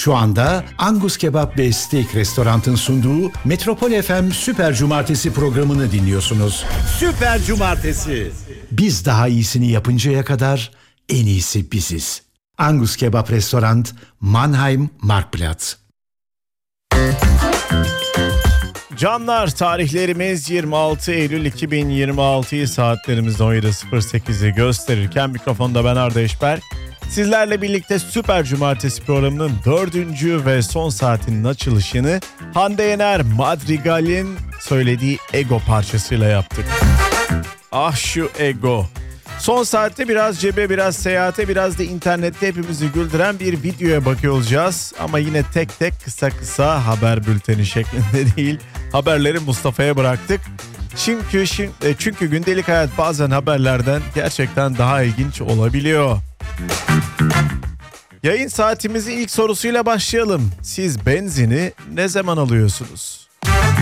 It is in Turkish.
Şu anda Angus Kebap ve Steak Restorant'ın sunduğu Metropol FM Süper Cumartesi programını dinliyorsunuz. Süper Cumartesi. Biz daha iyisini yapıncaya kadar en iyisi biziz. Angus Kebap Restorant, Mannheim, Marktplatz. Canlar, tarihlerimiz 26 Eylül 2026'yı saatlerimiz 17.08'i gösterirken mikrofonda ben Arda Eşber. Sizlerle birlikte Süper Cumartesi programının 4. ve son saatinin açılışını Hande Yener Madrigal'in söylediği Ego parçasıyla yaptık. Ah şu ego. Son saatte biraz cebe, biraz seyahate, biraz da internette hepimizi güldüren bir videoya bakıyor olacağız. Ama yine tek tek kısa haber bülteni şeklinde değil, haberleri Mustafa'ya bıraktık. Çünkü gündelik hayat bazen haberlerden gerçekten daha ilginç olabiliyor. Yayın saatimizin ilk sorusuyla başlayalım. Siz benzini ne zaman alıyorsunuz?